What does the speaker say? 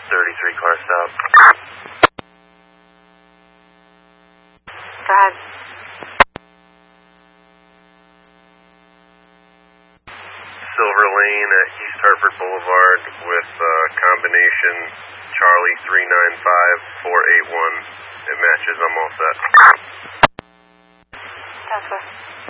33 car stop. Go ahead. Silver Lane at East Hartford Boulevard with combination Charlie 395481. It matches. I'm all set. That's what.